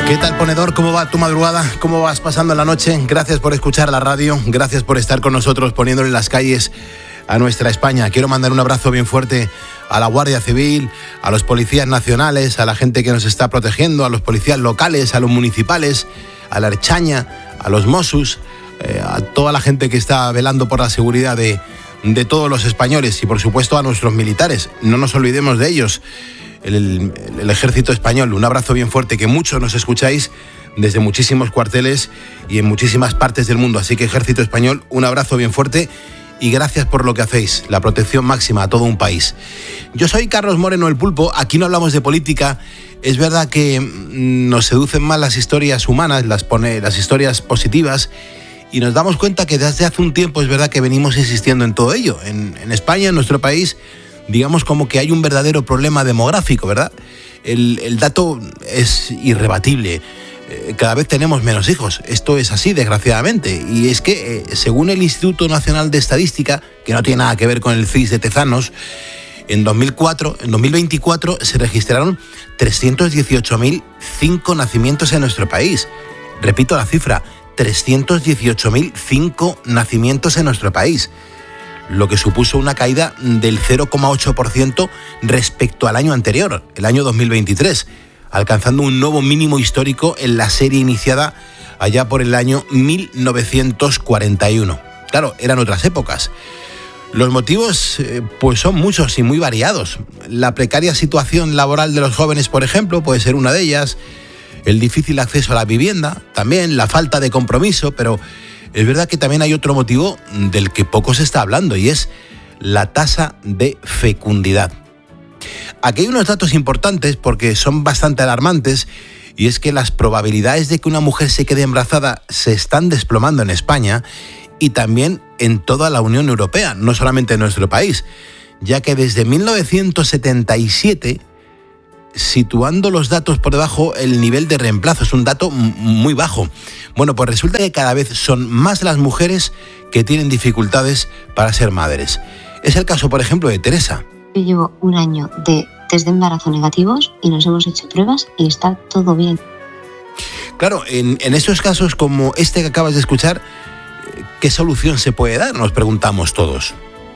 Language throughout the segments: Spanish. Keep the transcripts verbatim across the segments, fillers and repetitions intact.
¿Qué tal, ponedor? ¿Cómo va tu madrugada? ¿Cómo vas pasando la noche? Gracias por escuchar la radio, gracias por estar con nosotros poniéndole las calles a nuestra España. Quiero mandar un abrazo bien fuerte a la Guardia Civil, a los policías nacionales, a la gente que nos está protegiendo, a los policías locales, a los municipales, a la Ertzaintza, a los Mossos, eh, a toda la gente que está velando por la seguridad de, de todos los españoles y, por supuesto, a nuestros militares. No nos olvidemos de ellos. El, el ejército español, un abrazo bien fuerte, que muchos nos escucháis desde muchísimos cuarteles y en muchísimas partes del mundo. Así que, ejército español, un abrazo bien fuerte y gracias por lo que hacéis, la protección máxima a todo un país. Yo soy Carlos Moreno, el Pulpo. Aquí no hablamos de política. Es verdad que nos seducen más las historias humanas, las, pone, las historias positivas, y nos damos cuenta que desde hace un tiempo es verdad que venimos insistiendo en todo ello. En, en España, en nuestro país, digamos como que hay un verdadero problema demográfico, ¿verdad? El, el dato es irrebatible. Eh, cada vez tenemos menos hijos. Esto es así, desgraciadamente. Y es que, eh, según el Instituto Nacional de Estadística, que no tiene nada que ver con el C I S de Tezanos, en dos mil cuatro, en dos mil veinticuatro se registraron trescientos dieciocho mil cinco nacimientos en nuestro país. Repito la cifra, trescientos dieciocho mil cinco nacimientos en nuestro país, lo que supuso una caída del cero coma ocho por ciento respecto al año anterior, el año dos mil veintitrés, alcanzando un nuevo mínimo histórico en la serie iniciada allá por el año mil novecientos cuarenta y uno. Claro, eran otras épocas. Los motivos eh, pues son muchos y muy variados. La precaria situación laboral de los jóvenes, por ejemplo, puede ser una de ellas. El difícil acceso a la vivienda, también la falta de compromiso, pero es verdad que también hay otro motivo del que poco se está hablando, y es la tasa de fecundidad. Aquí hay unos datos importantes porque son bastante alarmantes, y es que las probabilidades de que una mujer se quede embarazada se están desplomando en España y también en toda la Unión Europea, no solamente en nuestro país, ya que desde mil novecientos setenta y siete, situando los datos por debajo, el nivel de reemplazo es un dato muy bajo. Bueno, pues resulta que cada vez son más las mujeres que tienen dificultades para ser madres. Es el caso, por ejemplo, de Teresa. Yo llevo un año de test de embarazo negativos y nos hemos hecho pruebas y está todo bien. Claro, en, en esos casos como este que acabas de escuchar, ¿qué solución se puede dar? Nos preguntamos todos.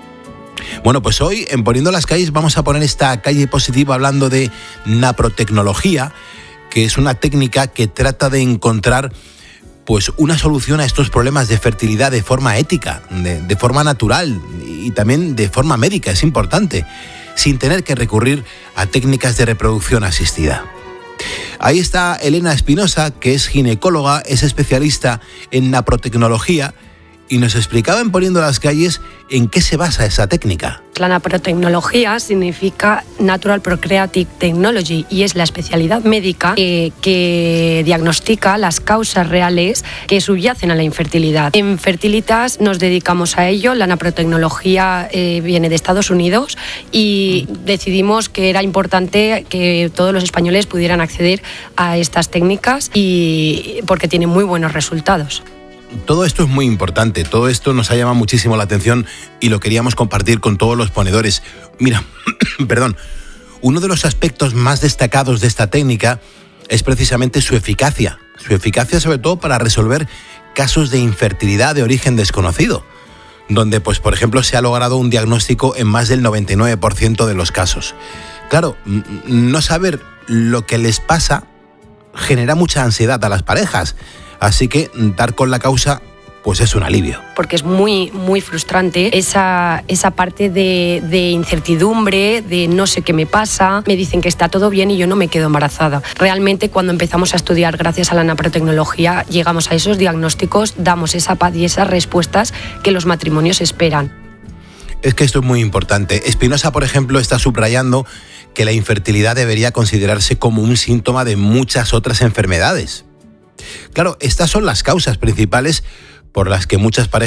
Bueno, pues hoy en Poniendo las Calles vamos a poner esta calle positiva hablando de naprotecnología, que es una técnica que trata de encontrar pues una solución a estos problemas de fertilidad de forma ética, de, de forma natural y también de forma médica, es importante, sin tener que recurrir a técnicas de reproducción asistida. Ahí está Elena Espinosa, que es ginecóloga, es especialista en naprotecnología, y nos explicaba en Poniendo las Calles en qué se basa esa técnica. La naprotecnología significa Natural Procreative Technology y es la especialidad médica eh, que diagnostica las causas reales que subyacen a la infertilidad. En Fertilitas nos dedicamos a ello. La naprotecnología eh, viene de Estados Unidos y decidimos que era importante que todos los españoles pudieran acceder a estas técnicas y porque tienen muy buenos resultados. Todo esto es muy importante, todo esto nos ha llamado muchísimo la atención y lo queríamos compartir con todos los ponedores. Mira, perdón, uno de los aspectos más destacados de esta técnica es precisamente su eficacia. Su eficacia sobre todo para resolver casos de infertilidad de origen desconocido, donde, pues, por ejemplo, se ha logrado un diagnóstico en más del noventa y nueve por ciento de los casos. Claro, no saber lo que les pasa genera mucha ansiedad a las parejas. Así que dar con la causa pues es un alivio. Porque es muy, muy frustrante esa, esa parte de, de incertidumbre, de no sé qué me pasa, me dicen que está todo bien y yo no me quedo embarazada. Realmente cuando empezamos a estudiar gracias a la naprotecnología llegamos a esos diagnósticos, damos esa paz y esas respuestas que los matrimonios esperan. Es que esto es muy importante. Espinosa, por ejemplo, está subrayando que la infertilidad debería considerarse como un síntoma de muchas otras enfermedades. Claro, estas son las causas principales por las que muchas parejas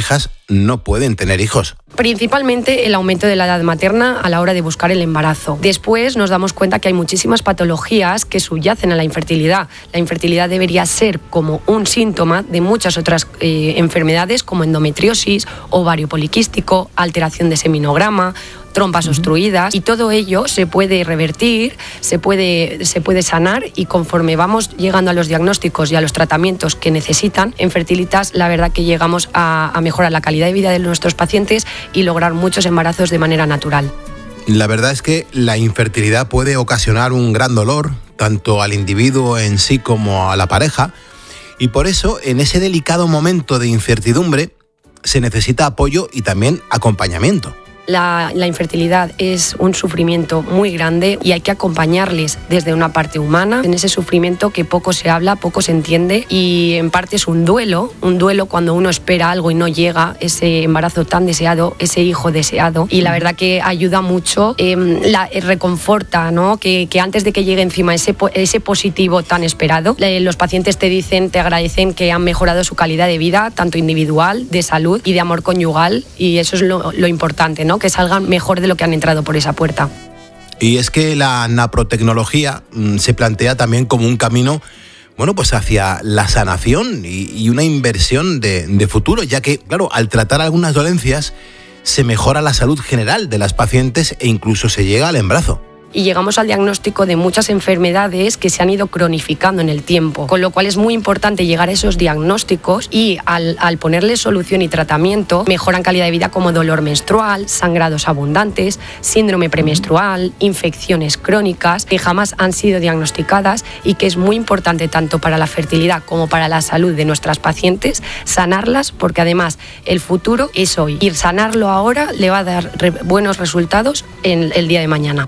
no pueden tener hijos. Principalmente el aumento de la edad materna a la hora de buscar el embarazo. Después nos damos cuenta que hay muchísimas patologías que subyacen a la infertilidad. La infertilidad debería ser como un síntoma de muchas otras eh, enfermedades como endometriosis, ovario poliquístico, alteración de seminograma, trompas obstruidas, y todo ello se puede revertir, se puede, se puede sanar, y conforme vamos llegando a los diagnósticos y a los tratamientos que necesitan, en Fertilitas la verdad que llegamos a, a mejorar la calidad de vida de nuestros pacientes y lograr muchos embarazos de manera natural. La verdad es que la infertilidad puede ocasionar un gran dolor, tanto al individuo en sí como a la pareja, y por eso en ese delicado momento de incertidumbre se necesita apoyo y también acompañamiento. La, la infertilidad es un sufrimiento muy grande y hay que acompañarles desde una parte humana en ese sufrimiento que poco se habla, poco se entiende, y en parte es un duelo, un duelo cuando uno espera algo y no llega, ese embarazo tan deseado, ese hijo deseado, y la verdad que ayuda mucho, eh, la, reconforta, ¿no? que, que antes de que llegue encima ese, ese positivo tan esperado, eh, los pacientes te dicen, te agradecen que han mejorado su calidad de vida, tanto individual, de salud y de amor conyugal, y eso es lo, lo importante, ¿no? Que salgan mejor de lo que han entrado por esa puerta. Y es que la naprotecnología mmm, se plantea también como un camino, bueno, pues hacia la sanación y, y una inversión de, de futuro, ya que, claro, al tratar algunas dolencias se mejora la salud general de las pacientes e incluso se llega al embarazo. Y llegamos al diagnóstico de muchas enfermedades que se han ido cronificando en el tiempo, con lo cual es muy importante llegar a esos diagnósticos y al, al ponerle solución y tratamiento mejoran calidad de vida como dolor menstrual, sangrados abundantes, síndrome premenstrual, infecciones crónicas que jamás han sido diagnosticadas y que es muy importante tanto para la fertilidad como para la salud de nuestras pacientes sanarlas, porque además el futuro es hoy y sanarlo ahora le va a dar re- buenos resultados en el día de mañana.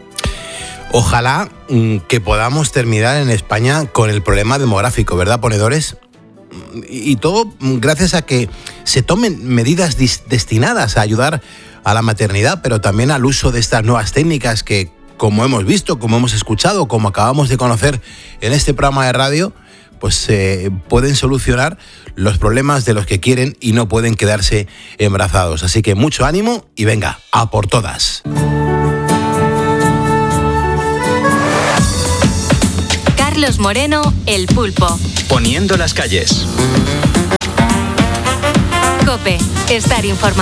Ojalá que podamos terminar en España con el problema demográfico, ¿verdad, ponedores? Y todo gracias a que se tomen medidas dis- destinadas a ayudar a la maternidad, pero también al uso de estas nuevas técnicas que, como hemos visto, como hemos escuchado, como acabamos de conocer en este programa de radio, pues eh, pueden solucionar los problemas de los que quieren y no pueden quedarse embarazados. Así que mucho ánimo y venga, a por todas. Carlos Moreno, El Pulpo. Poniendo las calles. COPE, estar informado.